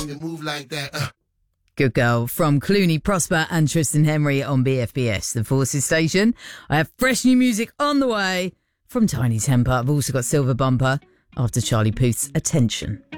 when you move like that. Good girl from Clooney, Prosper and Tristan Henry on BFBS, the Forces station. I have fresh new music on the way from Tiny Temper. I've also got Silver Bumper after Charlie Puth's Attention.